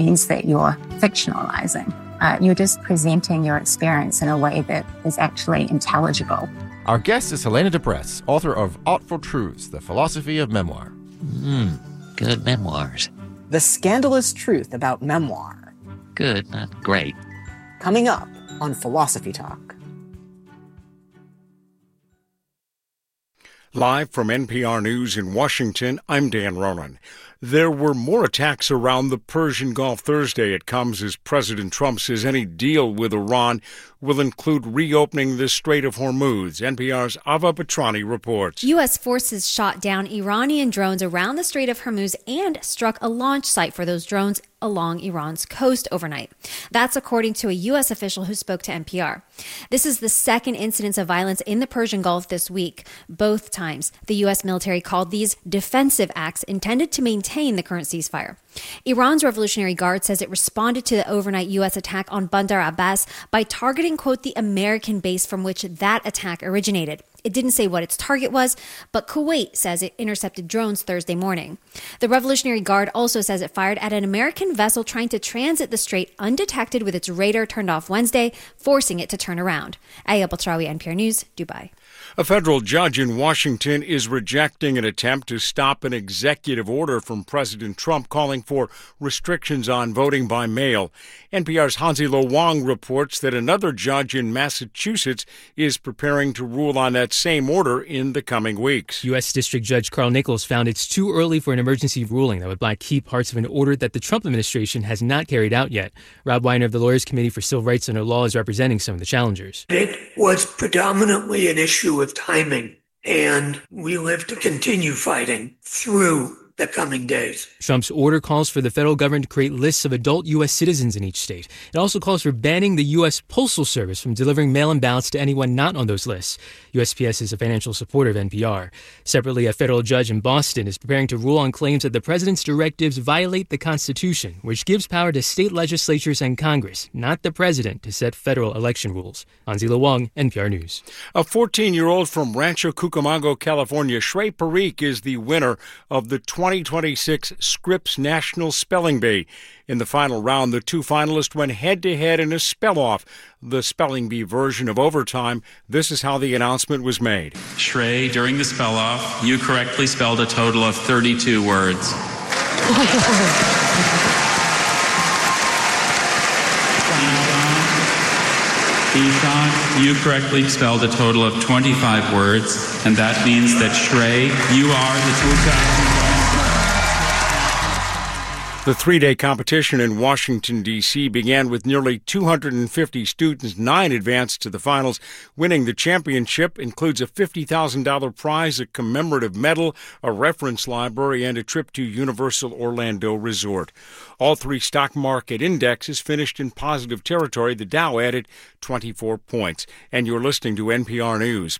means that you're fictionalizing. You're just presenting your experience in a way that is actually intelligible. Our guest is Helena DeBress, author of Artful Truths, The Philosophy of Memoir. Good memoirs. The scandalous truth about memoir. Good, not great. Coming up on Philosophy Talk. Live from NPR News in Washington, I'm Dan Ronan. There were more attacks around the Persian Gulf Thursday. It comes as President Trump says any deal with Iran will include reopening the Strait of Hormuz. NPR's Ava Petrani reports. U.S. forces shot down Iranian drones around the Strait of Hormuz and struck a launch site for those drones along Iran's coast overnight. That's according to a U.S. official who spoke to NPR. This is the second incidence of violence in the Persian Gulf this week. Both times, the U.S. military called these defensive acts intended to maintain the current ceasefire. Iran's Revolutionary Guard says it responded to the overnight U.S. attack on Bandar Abbas by targeting, quote, the American base from which that attack originated. It didn't say what its target was, but Kuwait says it intercepted drones Thursday morning. The Revolutionary Guard also says it fired at an American vessel trying to transit the strait undetected with its radar turned off Wednesday, forcing it to turn around. Aya Batrawi, NPR News, Dubai. A federal judge in Washington is rejecting an attempt to stop an executive order from President Trump calling for restrictions on voting by mail. NPR's Hansi Lo Wang reports that another judge in Massachusetts is preparing to rule on that same order in the coming weeks. U.S. District Judge Carl Nichols found it's too early for an emergency ruling that would block key parts of an order that the Trump administration has not carried out yet. Rob Weiner of the Lawyers Committee for Civil Rights Under Law is representing some of the challengers. It was predominantly an issue of timing, and we live to continue fighting through the coming days. Trump's order calls for the federal government to create lists of adult U.S. citizens in each state. It also calls for banning the U.S. Postal Service from delivering mail-in ballots to anyone not on those lists. USPS is a financial supporter of NPR. Separately, a federal judge in Boston is preparing to rule on claims that the president's directives violate the Constitution, which gives power to state legislatures and Congress, not the president, to set federal election rules. Hansi Lo Wang, NPR News. A 14-year-old from Rancho Cucamonga, California, Shrey Parikh, is the winner of the 2026 Scripps National Spelling Bee. In the final round, the two finalists went head-to-head in a spell-off, the Spelling Bee version of Overtime. This is how the announcement was made. Shrey, during the spell-off, you correctly spelled a total of 32 words. Ethan, you correctly spelled a total of 25 words, and that means that Shrey, you are the 2000. The three-day competition in Washington, D.C. began with nearly 250 students. 9 advanced to the finals. Winning the championship includes a $50,000 prize, a commemorative medal, a reference library, and a trip to Universal Orlando Resort. All 3 stock market indexes finished in positive territory. The Dow added 24 points. And you're listening to NPR News.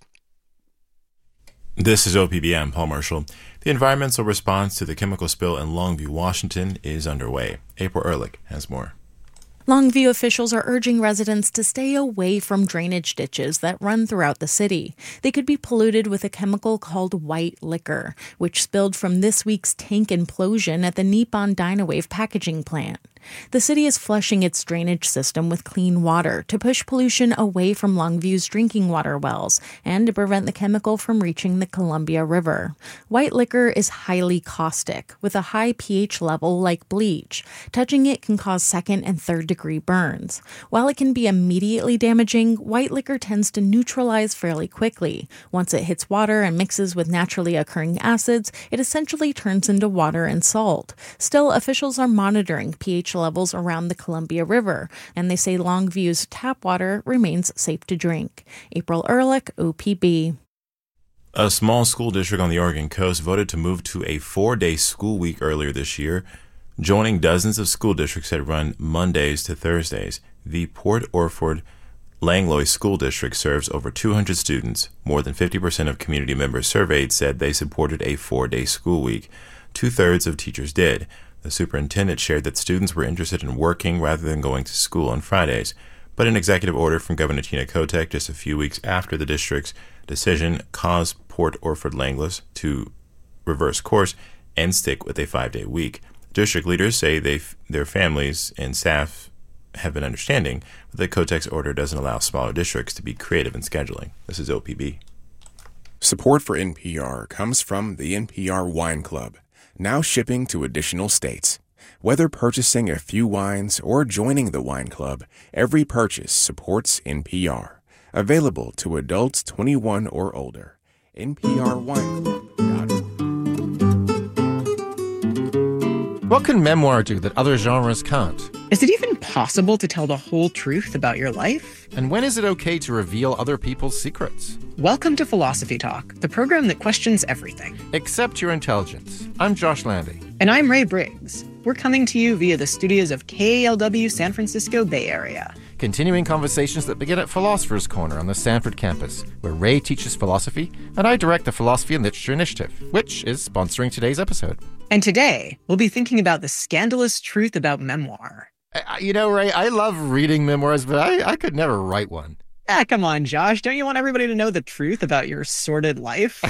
This is OPBM, Paul Marshall. The environmental response to the chemical spill in Longview, Washington is underway. April Ehrlich has more. Longview officials are urging residents to stay away from drainage ditches that run throughout the city. They could be polluted with a chemical called white liquor, which spilled from this week's tank implosion at the Nippon Dynawave packaging plant. The city is flushing its drainage system with clean water to push pollution away from Longview's drinking water wells and to prevent the chemical from reaching the Columbia River. White liquor is highly caustic, with a high pH level like bleach. Touching it can cause second and third degree burns. While it can be immediately damaging, white liquor tends to neutralize fairly quickly. Once it hits water and mixes with naturally occurring acids, it essentially turns into water and salt. Still, officials are monitoring pH levels around the Columbia River, and they say Longview's tap water remains safe to drink. April Ehrlich, OPB. A small school district on the Oregon coast voted to move to a 4-day school week earlier this year, joining dozens of school districts that run Mondays to Thursdays. The Port Orford Langlois School District serves over 200 students. More than 50% of community members surveyed said they supported a 4-day school week. 2/3 of teachers did. The superintendent shared that students were interested in working rather than going to school on Fridays. But an executive order from Governor Tina Kotek just a few weeks after the district's decision caused Port Orford Langlois to reverse course and stick with a 5-day week. District leaders say their families and staff have been understanding, but the Kotek's order doesn't allow smaller districts to be creative in scheduling. This is OPB. Support for NPR comes from the NPR Wine Club, now shipping to additional states. Whether purchasing a few wines or joining the wine club, every purchase supports NPR. Available to adults 21 or older. NPRWineClub.org. What can memoir do that other genres can't? Is it even possible to tell the whole truth about your life? And when is it okay to reveal other people's secrets? Welcome to Philosophy Talk, the program that questions everything. Except your intelligence. I'm Josh Landy. And I'm Ray Briggs. We're coming to you via the studios of KALW San Francisco Bay Area. Continuing conversations that begin at Philosopher's Corner on the Stanford campus, where Ray teaches philosophy and I direct the Philosophy and Literature Initiative, which is sponsoring today's episode. And today, we'll be thinking about the scandalous truth about memoir. You know, Ray, I love reading memoirs, but I could never write one. Come on, Josh. Don't you want everybody to know the truth about your sordid life?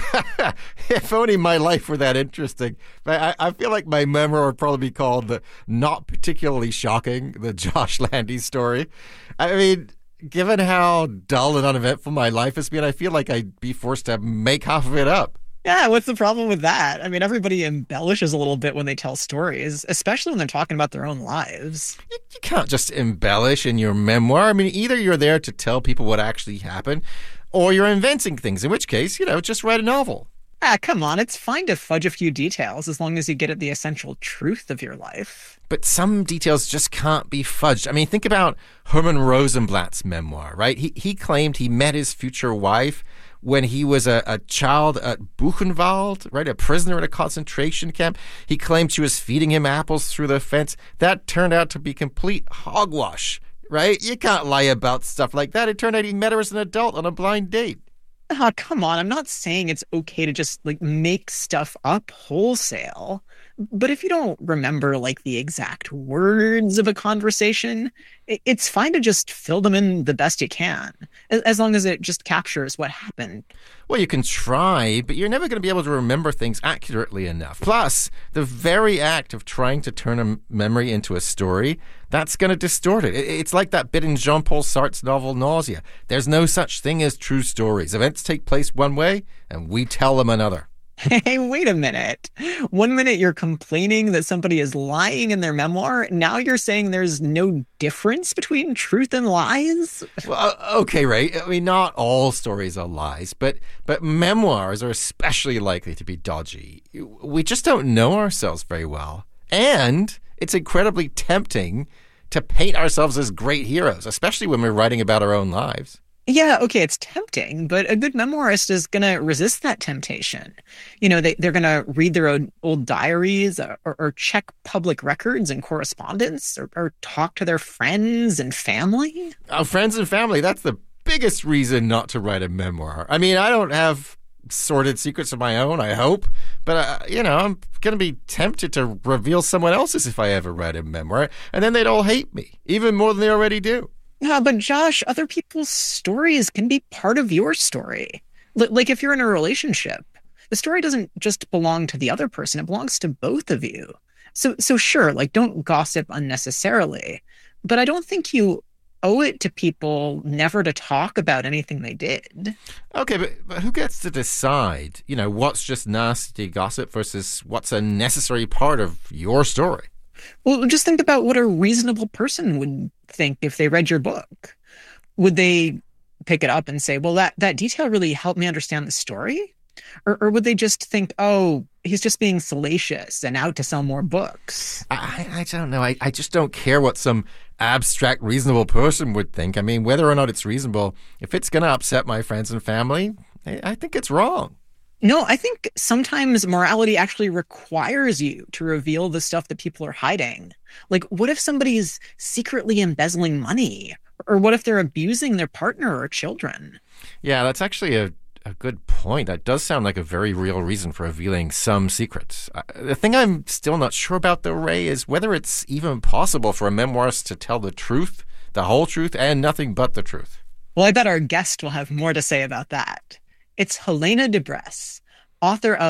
If only my life were that interesting. I feel like my memoir would probably be called the Not Particularly Shocking, the Josh Landy story. I mean, given how dull and uneventful my life has been, I feel like I'd be forced to make half of it up. Yeah, what's the problem with that? I mean, everybody embellishes a little bit when they tell stories, especially when they're talking about their own lives. You can't just embellish in your memoir. I mean, either you're there to tell people what actually happened, or you're inventing things, in which case, just write a novel. Come on, it's fine to fudge a few details as long as you get at the essential truth of your life. But some details just can't be fudged. I mean, think about Herman Rosenblatt's memoir, right? He claimed he met his future wife when he was a child at Buchenwald, right, a prisoner in a concentration camp. He claimed she was feeding him apples through the fence. That turned out to be complete hogwash, right? You can't lie about stuff like that. It turned out he met her as an adult on a blind date. Oh, come on. I'm not saying it's okay to just, make stuff up wholesale. But if you don't remember, the exact words of a conversation, it's fine to just fill them in the best you can, as long as it just captures what happened. Well, you can try, but you're never going to be able to remember things accurately enough. Plus, the very act of trying to turn a memory into a story, that's going to distort it. It's like that bit in Jean-Paul Sartre's novel Nausea. There's no such thing as true stories. Events take place one way, and we tell them another. Hey, wait a minute. 1 minute you're complaining that somebody is lying in their memoir. Now you're saying there's no difference between truth and lies? Well, okay, Ray. I mean, not all stories are lies, but memoirs are especially likely to be dodgy. We just don't know ourselves very well. And it's incredibly tempting to paint ourselves as great heroes, especially when we're writing about our own lives. Yeah, okay, it's tempting, but a good memoirist is going to resist that temptation. They're going to read their own old diaries or check public records and correspondence or talk to their friends and family. Friends and family, that's the biggest reason not to write a memoir. I mean, I don't have sordid secrets of my own, I hope, but, I'm going to be tempted to reveal someone else's if I ever write a memoir, and then they'd all hate me, even more than they already do. No, but Josh, other people's stories can be part of your story. Like if you're in a relationship, the story doesn't just belong to the other person, it belongs to both of you. So sure, don't gossip unnecessarily, but I don't think you owe it to people never to talk about anything they did. Okay, but who gets to decide, what's just nasty gossip versus what's a necessary part of your story? Well, just think about what a reasonable person would think if they read your book. Would they pick it up and say, well, that detail really helped me understand the story? Or would they just think, oh, he's just being salacious and out to sell more books? I don't know. I just don't care what some abstract, reasonable person would think. I mean, whether or not it's reasonable, if it's going to upset my friends and family, I think it's wrong. No, I think sometimes morality actually requires you to reveal the stuff that people are hiding. What if somebody's secretly embezzling money? Or what if they're abusing their partner or children? Yeah, that's actually a good point. That does sound like a very real reason for revealing some secrets. The thing I'm still not sure about, though, Ray, is whether it's even possible for a memoirist to tell the truth, the whole truth, and nothing but the truth. Well, I bet our guest will have more to say about that. It's Helena DeBress, author of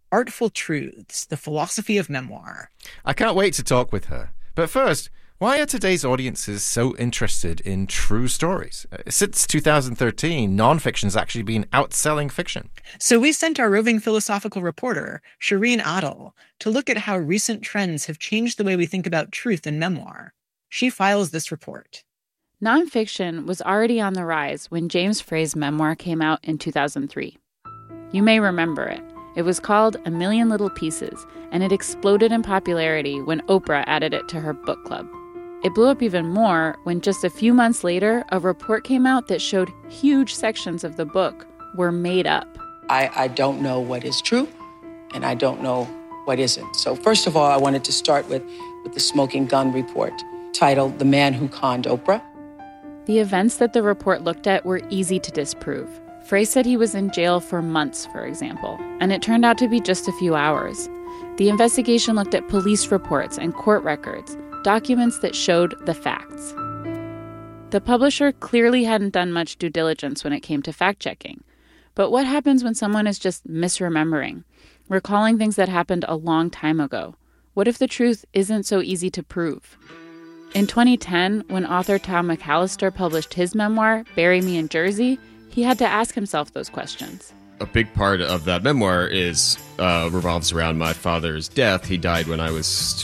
Artful Truths, The Philosophy of Memoir. I can't wait to talk with her. But first, why are today's audiences so interested in true stories? Since 2013, nonfiction's actually been outselling fiction. So we sent our roving philosophical reporter, Shireen Adel, to look at how recent trends have changed the way we think about truth in memoir. She files this report. Nonfiction was already on the rise when James Frey's memoir came out in 2003. You may remember it. It was called A Million Little Pieces, and it exploded in popularity when Oprah added it to her book club. It blew up even more when just a few months later, a report came out that showed huge sections of the book were made up. I don't know what is true, and I don't know what isn't. So first of all, I wanted to start with the Smoking Gun report, titled The Man Who Conned Oprah. The events that the report looked at were easy to disprove. Frey said he was in jail for months, for example, and it turned out to be just a few hours. The investigation looked at police reports and court records, documents that showed the facts. The publisher clearly hadn't done much due diligence when it came to fact-checking. But what happens when someone is just misremembering, recalling things that happened a long time ago? What if the truth isn't so easy to prove? In 2010, when author Tom McAllister published his memoir, Bury Me in Jersey, he had to ask himself those questions. A big part of that memoir revolves around my father's death. He died when I was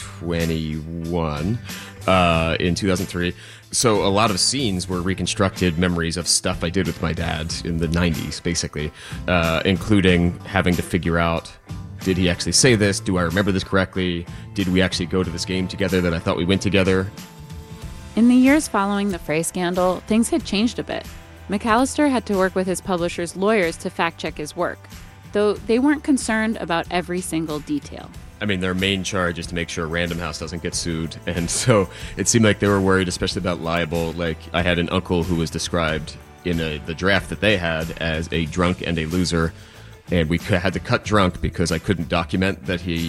21 in 2003. So a lot of scenes were reconstructed memories of stuff I did with my dad in the 90s, basically, including having to figure out, did he actually say this? Do I remember this correctly? Did we actually go to this game together that I thought we went together? In the years following the Frey scandal, things had changed a bit. McAllister had to work with his publisher's lawyers to fact-check his work, though they weren't concerned about every single detail. I mean, their main charge is to make sure Random House doesn't get sued, and so it seemed like they were worried, especially about libel. Like, I had an uncle who was described in the draft that they had as a drunk and a loser, and we had to cut drunk because I couldn't document that he...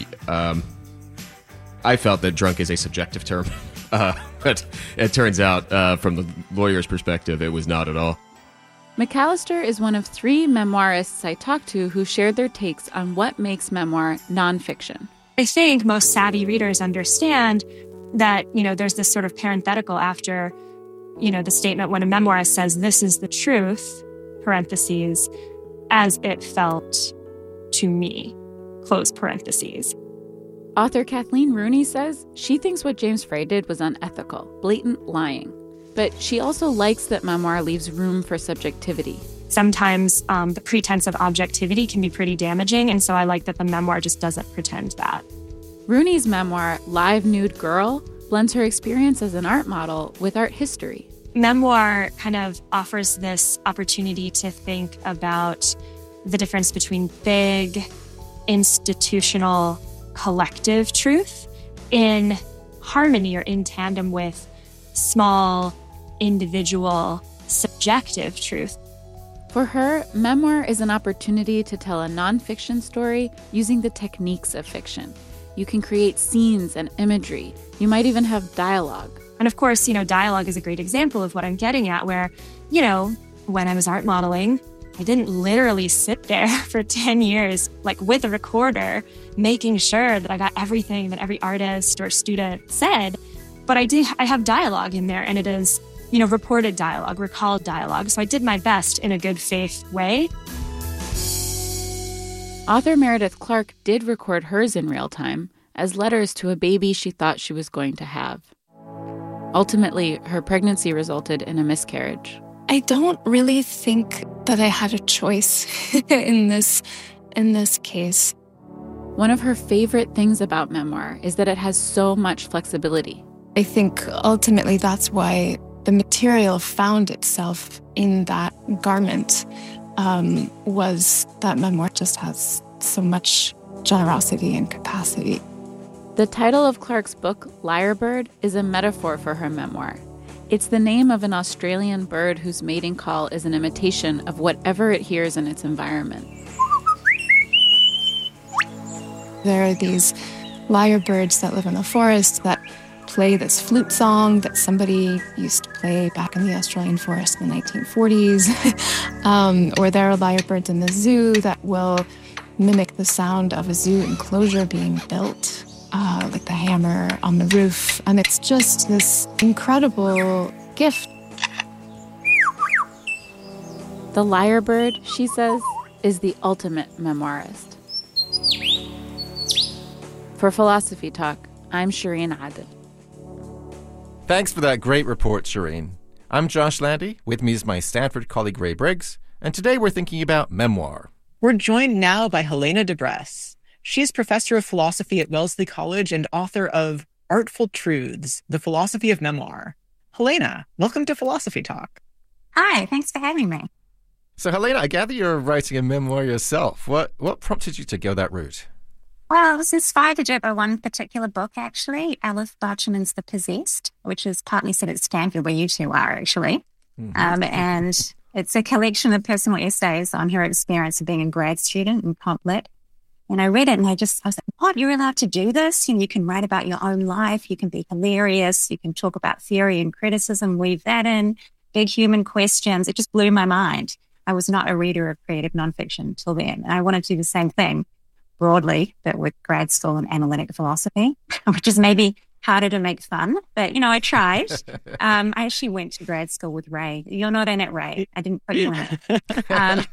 I felt that drunk is a subjective term, but it turns out, from the lawyer's perspective, it was not at all. McAllister is one of 3 memoirists I talked to who shared their takes on what makes memoir nonfiction. I think most savvy readers understand that, there's this sort of parenthetical after, the statement when a memoirist says, this is the truth, parentheses, as it felt to me, close parentheses. Author Kathleen Rooney says she thinks what James Frey did was unethical, blatant lying. But she also likes that memoir leaves room for subjectivity. Sometimes the pretense of objectivity can be pretty damaging, and so I like that the memoir just doesn't pretend that. Rooney's memoir, Live Nude Girl, blends her experience as an art model with art history. Memoir kind of offers this opportunity to think about the difference between big, institutional, collective truth in harmony or in tandem with small, individual, subjective truth. For her, memoir is an opportunity to tell a nonfiction story using the techniques of fiction. You can create scenes and imagery. You might even have dialogue. And of course, dialogue is a great example of what I'm getting at, where, when I was art modeling, I didn't literally sit there for 10 years, with a recorder, making sure that I got everything that every artist or student said. But I have dialogue in there, and it is, reported dialogue, recalled dialogue. So I did my best in a good faith way. Author Meredith Clark did record hers in real time as letters to a baby she thought she was going to have. Ultimately, her pregnancy resulted in a miscarriage. I don't really think that I had a choice in this case. One of her favorite things about memoir is that it has so much flexibility. I think ultimately that's why the material found itself in that garment, was that memoir just has so much generosity and capacity. The title of Clark's book, Lyrebird, is a metaphor for her memoir. It's the name of an Australian bird whose mating call is an imitation of whatever it hears in its environment. There are these lyrebirds that live in the forest that play this flute song that somebody used to play back in the Australian forest in the 1940s. Or there are lyrebirds in the zoo that will mimic the sound of a zoo enclosure being built, like the hammer on the roof. And it's just this incredible gift. The lyrebird, she says, is the ultimate memoirist. For Philosophy Talk, I'm Shireen Adil. Thanks for that great report, Shireen. I'm Josh Landy. With me is my Stanford colleague, Ray Briggs. And today we're thinking about memoir. We're joined now by Helena DeBress. She is professor of philosophy at Wellesley College and author of Artful Truths, The Philosophy of Memoir. Helena, welcome to Philosophy Talk. Hi, thanks for having me. So, Helena, I gather you're writing a memoir yourself. What prompted you to go that route? Well, I was inspired to do it by one particular book, actually, Aleph Batuman's The Possessed, which is partly set at Stanford, where you two are, actually. Mm-hmm. And it's a collection of personal essays on her experience of being a grad student in Comp Lit. And I read it and I was like, what, you're allowed to do this? You can write about your own life. You can be hilarious. You can talk about theory and criticism, weave that in, big human questions. It just blew my mind. I was not a reader of creative nonfiction until then. And I wanted to do the same thing broadly, but with grad school and analytic philosophy, which is maybe harder to make fun. But, I tried. I actually went to grad school with Ray. You're not in it, Ray. I didn't put you in it.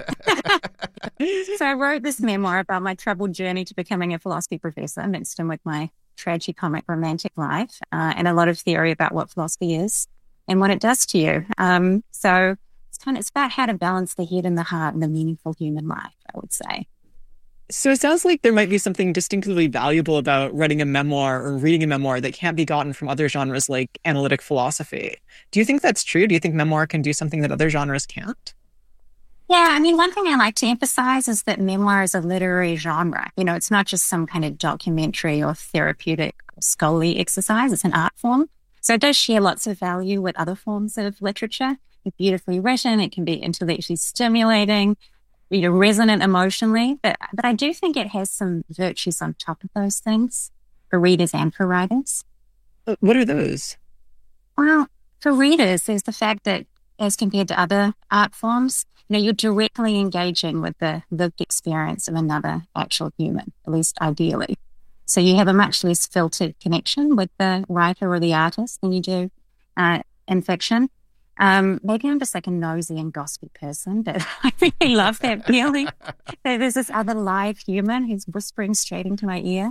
So I wrote this memoir about my troubled journey to becoming a philosophy professor, mixed in with my tragicomic romantic life, and a lot of theory about what philosophy is and what it does to you. So it's about how to balance the head and the heart in a meaningful human life, I would say. So it sounds like there might be something distinctively valuable about writing a memoir or reading a memoir that can't be gotten from other genres like analytic philosophy. Do you think that's true? Do you think memoir can do something that other genres can't? Yeah, one thing I like to emphasize is that memoir is a literary genre. It's not just some kind of documentary or therapeutic or scholarly exercise. It's an art form. So it does share lots of value with other forms of literature. It's beautifully written. It can be intellectually stimulating, resonant emotionally, but I do think it has some virtues on top of those things for readers and for writers. What are those? Well, for readers, there's the fact that as compared to other art forms, you're directly engaging with the lived experience of another actual human, at least ideally. So you have a much less filtered connection with the writer or the artist than you do in fiction. Maybe I'm just like a nosy and gossipy person, but I really love that feeling that there's this other live human who's whispering straight into my ear.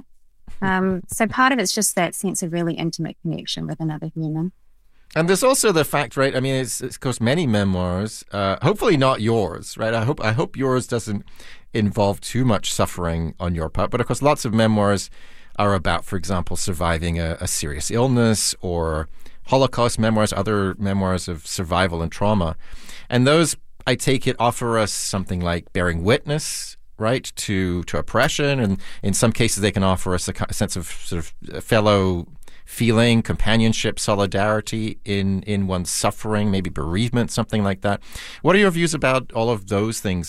So part of it's just that sense of really intimate connection with another human. And there's also the fact, right? It's of course many memoirs, hopefully not yours, right? I hope yours doesn't involve too much suffering on your part. But of course, lots of memoirs are about, for example, surviving a serious illness or Holocaust memoirs, other memoirs of survival and trauma. And those, I take it, offer us something like bearing witness, right, to oppression. And in some cases, they can offer us a sense of sort of fellow feeling, companionship, solidarity in one's suffering, maybe bereavement, something like that. What are your views about all of those things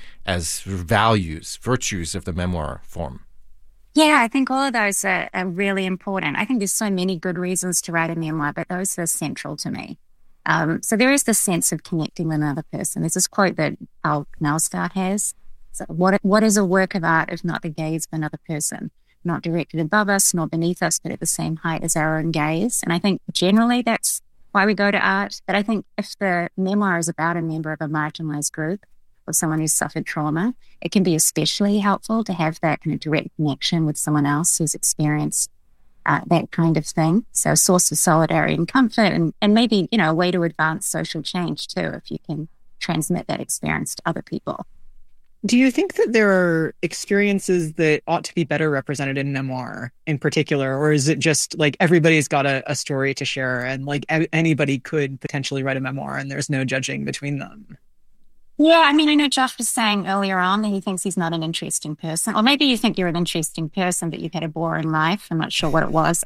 as values, virtues of the memoir form? Yeah, I think all of those are really important. I think there's so many good reasons to write a memoir, but those are central to me. So there is this sense of connecting with another person. There's this quote that Al Knausgaard has. So what is a work of art if not the gaze of another person? Not directed above us, nor beneath us, but at the same height as our own gaze. And I think generally that's why we go to art. But I think if the memoir is about a member of a marginalized group or someone who's suffered trauma, it can be especially helpful to have that kind of direct connection with someone else who's experienced that kind of thing. So a source of solidarity and comfort and maybe, a way to advance social change too, if you can transmit that experience to other people. Do you think that there are experiences that ought to be better represented in memoir in particular, or is it just like everybody's got a story to share and like anybody could potentially write a memoir and there's no judging between them? Yeah, I know Josh was saying earlier on that he thinks he's not an interesting person. Or maybe you think you're an interesting person, but you've had a boring life. I'm not sure what it was.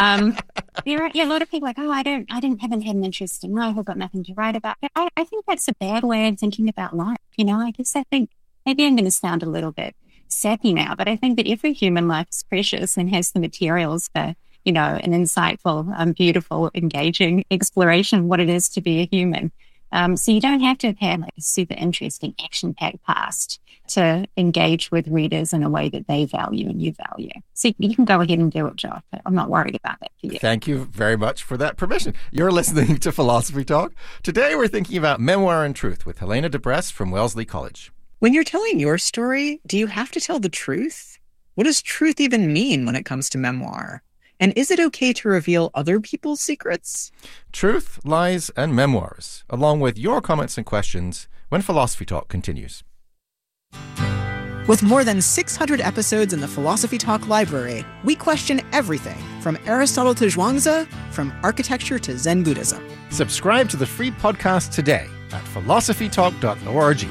There are a lot of people like, haven't had an interesting life. I've got nothing to write about. But I think that's a bad way of thinking about life. I think maybe I'm going to sound a little bit sappy now, but I think that every human life is precious and has the materials for, an insightful, beautiful, engaging exploration of what it is to be a human. So you don't have to have had like a super interesting action-packed past to engage with readers in a way that they value and you value. So you can go ahead and do it, Josh. I'm not worried about that for you. Thank you very much for that permission. You're listening to Philosophy Talk. Today we're thinking about memoir and truth with Helena DeBress from Wellesley College. When you're telling your story, do you have to tell the truth? What does truth even mean when it comes to memoir? And is it okay to reveal other people's secrets? Truth, lies, and memoirs, along with your comments and questions when Philosophy Talk continues. With more than 600 episodes in the Philosophy Talk library, we question everything from Aristotle to Zhuangzi, from architecture to Zen Buddhism. Subscribe to the free podcast today at philosophytalk.org.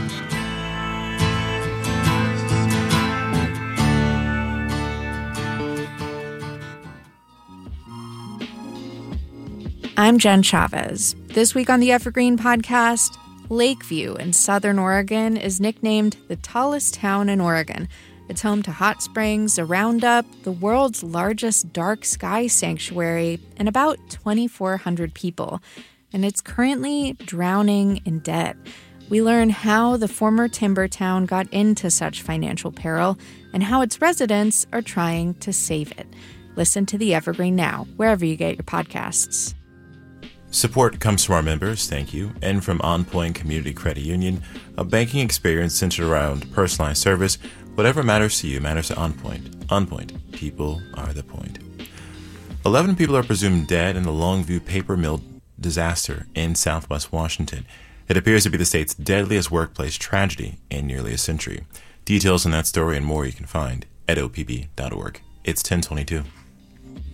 I'm Jen Chavez. This week on the Evergreen Podcast, Lakeview in Southern Oregon is nicknamed the tallest town in Oregon. It's home to hot springs, a roundup, the world's largest dark sky sanctuary, and about 2,400 people. And it's currently drowning in debt. We learn how the former timber town got into such financial peril and how its residents are trying to save it. Listen to the Evergreen now, wherever you get your podcasts. Support comes from our members, thank you, and from OnPoint Community Credit Union, a banking experience centered around personalized service. Whatever matters to you matters to OnPoint. OnPoint, people are the point. 11 people are presumed dead in the Longview paper mill disaster in southwest Washington. It appears to be the state's deadliest workplace tragedy in nearly a century. Details on that story and more you can find at opb.org. It's 10:22.